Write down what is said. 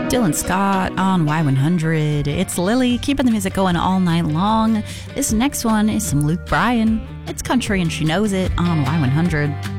Dylan Scott on Y100. It's Lily, keeping the music going all night long. This next one is some Luke Bryan. It's country and she knows it on Y100.